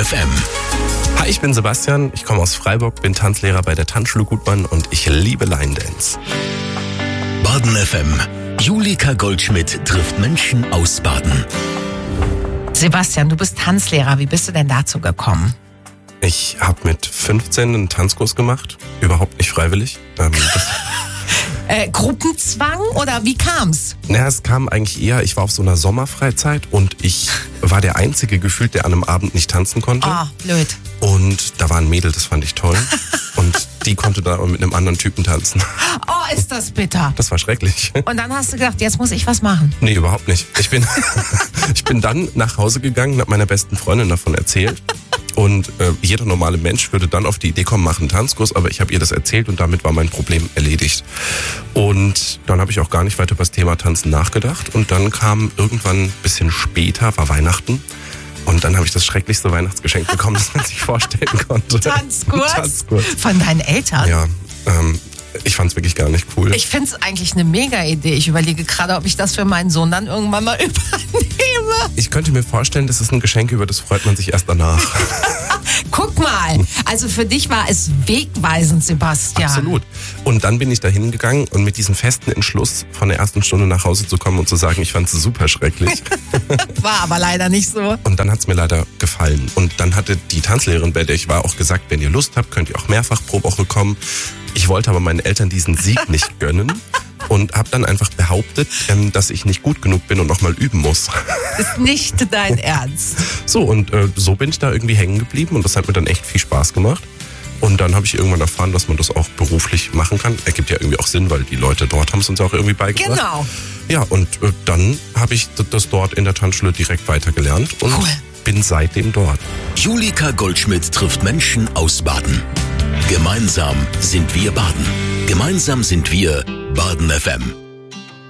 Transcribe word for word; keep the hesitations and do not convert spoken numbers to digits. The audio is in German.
F M. Hi, ich bin Sebastian, ich komme aus Freiburg, bin Tanzlehrer bei der Tanzschule Gutmann und ich liebe Line Dance. Baden F M. Julika Goldschmidt trifft Menschen aus Baden. Sebastian, du bist Tanzlehrer. Wie bist du denn dazu gekommen? Ich habe mit fünfzehn einen Tanzkurs gemacht, überhaupt nicht freiwillig. Ähm, das Äh, Gruppenzwang oder wie kam's? Naja, es kam eigentlich eher, ich war auf so einer Sommerfreizeit und ich war der Einzige gefühlt, der an einem Abend nicht tanzen konnte. Oh, blöd. Und da war ein Mädel, das fand ich toll. Und die konnte da mit einem anderen Typen tanzen. Oh, ist das bitter. Das war schrecklich. Und dann hast du gedacht, jetzt muss ich was machen. Nee, überhaupt nicht. Ich bin, ich bin dann nach Hause gegangen und habe meiner besten Freundin davon erzählt. Und äh, jeder normale Mensch würde dann auf die Idee kommen, mach einen Tanzkurs, aber ich habe ihr das erzählt und damit war mein Problem erledigt. Und dann habe ich auch gar nicht weiter über das Thema Tanzen nachgedacht. Und dann kam irgendwann ein bisschen später, war Weihnachten. Und dann habe ich das schrecklichste Weihnachtsgeschenk bekommen, das man sich vorstellen konnte. Tanzkurs? Tanzkurs. Von deinen Eltern? Ja, ähm, ich fand's wirklich gar nicht cool. Ich find's eigentlich eine mega Idee. Ich überlege gerade, ob ich das für meinen Sohn dann irgendwann mal übernehme. Ich könnte mir vorstellen, das ist ein Geschenk, über das freut man sich erst danach. Guck mal, also für dich war es wegweisend, Sebastian. Absolut. Und dann bin ich da hingegangen und mit diesem festen Entschluss, von der ersten Stunde nach Hause zu kommen und zu sagen, ich fand's super schrecklich. War aber leider nicht so. Und dann hat's mir leider gefallen. Und dann hatte die Tanzlehrerin, bei der ich war, auch gesagt, wenn ihr Lust habt, könnt ihr auch mehrfach pro Woche kommen. Ich wollte aber meinen Eltern diesen Sieg nicht gönnen und habe dann einfach behauptet, ähm, dass ich nicht gut genug bin und nochmal üben muss. Ist nicht dein Ernst. So, und äh, so bin ich da irgendwie hängen geblieben und das hat mir dann echt viel Spaß gemacht. Und dann habe ich irgendwann erfahren, dass man das auch beruflich machen kann. Ergibt ja irgendwie auch Sinn, weil die Leute dort haben es uns auch irgendwie beigebracht. Genau. Ja, und äh, dann habe ich das dort in der Tanzschule direkt weitergelernt und Cool. bin seitdem dort. Julika Goldschmidt trifft Menschen aus Baden. Gemeinsam sind wir Baden. Gemeinsam sind wir Baden F M.